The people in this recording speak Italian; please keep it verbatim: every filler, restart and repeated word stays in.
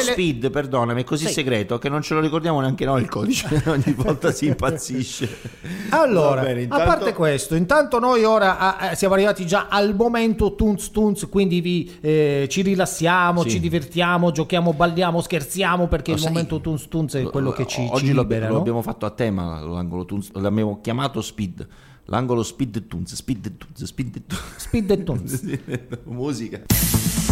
le... Speed, perdonami, è così sì. segreto che non ce lo ricordiamo neanche noi il codice, ogni volta si impazzisce. Allora, bene, intanto... a parte questo, intanto noi ora ah, siamo arrivati già al momento Tunz Tunz, quindi vi, eh, ci rilassiamo, sì. ci divertiamo, giochiamo, balliamo, scherziamo, perché lo il sai, momento Tunz Tunz è quello che ci, oggi ci lo, libera. Lo no? abbiamo fatto a tema, l'angolo Tunz, l'abbiamo chiamato Speed. L'angolo Speed Tunz, Speed Tunz, Speed Tunz. Speed Tunz. Musica.